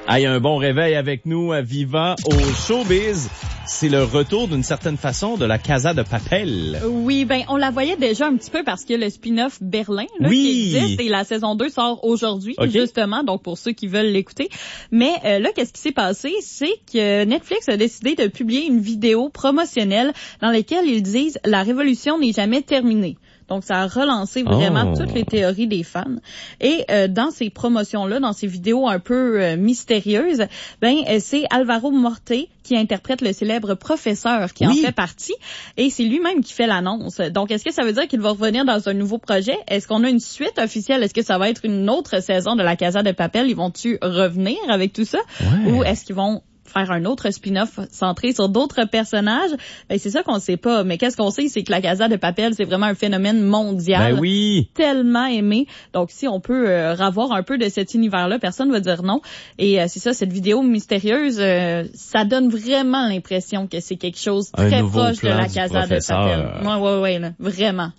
Aïe, un bon réveil avec nous à Viva au Showbiz. C'est le retour d'une certaine façon de la Casa de Papel. Oui, ben on la voyait déjà un petit peu parce que le spin-off Berlin là, Oui. qui existe et la saison 2 sort aujourd'hui, justement, donc pour ceux qui veulent l'écouter. Mais là, qu'est-ce qui s'est passé? C'est que Netflix a décidé de publier une vidéo promotionnelle dans laquelle ils disent « La révolution n'est jamais terminée ». Donc, ça a relancé vraiment toutes les théories des fans. Et dans ces promotions-là, dans ces vidéos un peu mystérieuses, c'est Alvaro Morte qui interprète le célèbre professeur qui en fait partie. Et c'est lui-même qui fait l'annonce. Donc, est-ce que ça veut dire qu'il va revenir dans un nouveau projet? Est-ce qu'on a une suite officielle? Est-ce que ça va être une autre saison de la Casa de Papel? Ils vont-tu revenir avec tout ça? Ou est-ce qu'ils vont faire un autre spin-off centré sur d'autres personnages? Ben, c'est ça qu'on sait pas. Mais qu'est-ce qu'on sait, c'est que la Casa de Papel, c'est vraiment un phénomène mondial. Ben oui. Tellement aimé. Donc, si on peut ravoir un peu de cet univers-là, personne va dire non. Et c'est ça, cette vidéo mystérieuse, ça donne vraiment l'impression que c'est quelque chose très proche de la Casa de Papel. Ouais, là, vraiment.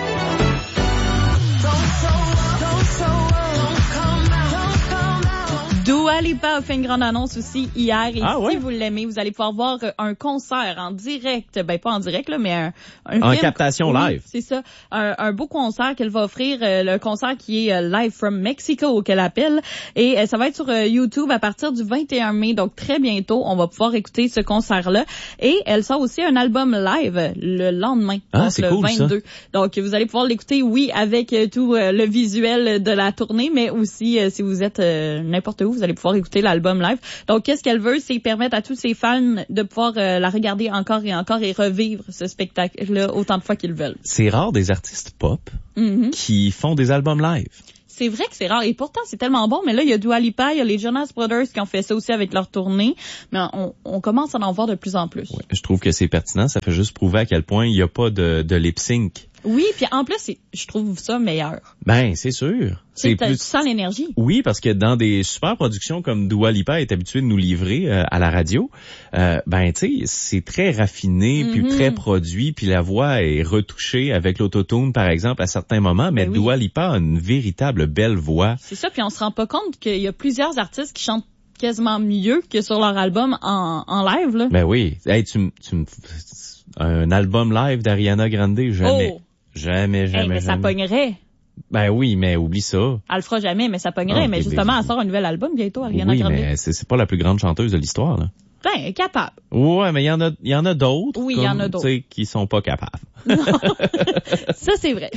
Dua Lipa a fait une grande annonce aussi hier. Et si vous l'aimez, vous allez pouvoir voir un concert en direct. Ben, pas en direct, là, mais un en captation live. C'est ça. Un beau concert qu'elle va offrir. Le concert qui est Live from Mexico, qu'elle appelle. Et ça va être sur YouTube à partir du 21 mai. Donc, très bientôt, on va pouvoir écouter ce concert-là. Et elle sort aussi un album live le lendemain. Ah, donc c'est le cool, 22. Ça. Donc, vous allez pouvoir l'écouter, oui, avec tout le visuel de la tournée, mais aussi, si vous êtes n'importe où, vous allez pouvoir écouter l'album live. Donc, qu'est-ce qu'elle veut? C'est permettre à tous ses fans de pouvoir la regarder encore et encore et revivre ce spectacle-là autant de fois qu'ils veulent. C'est rare des artistes pop qui font des albums live. C'est vrai que c'est rare. Et pourtant, c'est tellement bon. Mais là, il y a Dua Lipa, il y a les Jonas Brothers qui ont fait ça aussi avec leur tournée. Mais on commence à en voir de plus en plus. Ouais, je trouve que c'est pertinent. Ça fait juste prouver à quel point il n'y a pas de lip-sync. Oui, puis en plus, je trouve ça meilleur. Ben, c'est sûr. C'est plus... Tu sens l'énergie. Oui, parce que dans des super productions comme Dua Lipa est habituée de nous livrer à la radio, tu sais, c'est très raffiné, puis très produit, puis la voix est retouchée avec l'autotune, par exemple, à certains moments, mais Dua Lipa a une véritable belle voix. C'est ça, puis on se rend pas compte qu'il y a plusieurs artistes qui chantent quasiment mieux que sur leur album en live, là. Ben oui. Hey, un album live d'Ariana Grande, jamais. Oh. Jamais. Mais ça pognerait. Ben oui, mais oublie ça. Elle le fera jamais, mais ça pognerait. Mais justement, elle sort un nouvel album bientôt, Ariana Grande. Oui, mais c'est pas la plus grande chanteuse de l'histoire, là. Ben, capable. Ouais, mais il y en a d'autres. Oui, il y en a d'autres. Qui sont pas capables. Non. Ça, c'est vrai.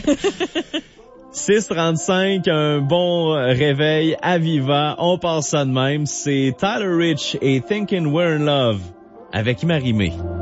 6h35, un bon réveil à Viva. On passe ça de même. C'est Tyler Rich et Thinking We're in Love avec Marie-Mé.